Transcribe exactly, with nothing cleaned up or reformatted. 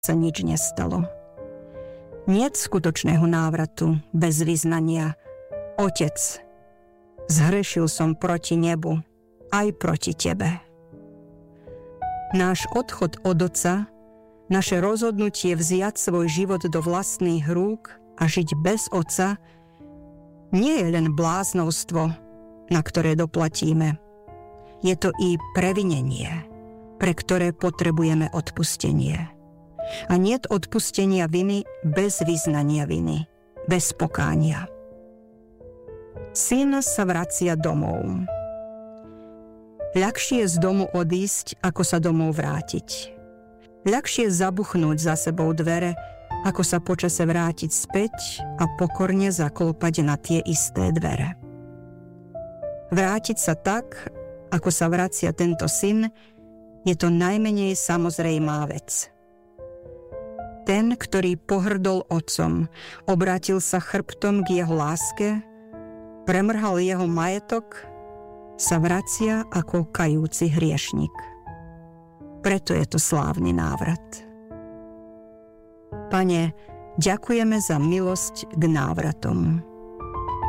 sa nič nestalo. Niet skutočného návratu bez vyznania: Otec, zhrešil som proti nebu, aj proti tebe. Náš odchod od Otca, naše rozhodnutie vziať svoj život do vlastných rúk a žiť bez Otca, nie je len bláznovstvo, na ktoré doplatíme. Je to i previnenie, pre ktoré potrebujeme odpustenie. A niet odpustenia viny bez vyznania viny, bez pokánia. Syn sa vracia domov. Ľahšie je z domu odísť, ako sa domov vrátiť. Ľahšie zabuchnúť za sebou dvere, ako sa počase vrátiť späť a pokorne zaklopať na tie isté dvere. Vrátiť sa tak, ako sa vracia tento syn, je to najmenej samozrejmá vec. Ten, ktorý pohrdol otcom, obrátil sa chrbtom k jeho láske, premrhal jeho majetok, sa vracia ako kajúci hriešnik. Preto je to slávny návrat. Pane, ďakujeme za milosť k návratom.